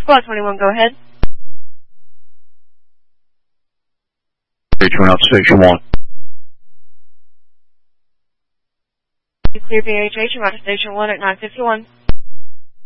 Squad 21, go ahead. Turn up Station 1. You clear VHH, you're out of Station 1 at 951.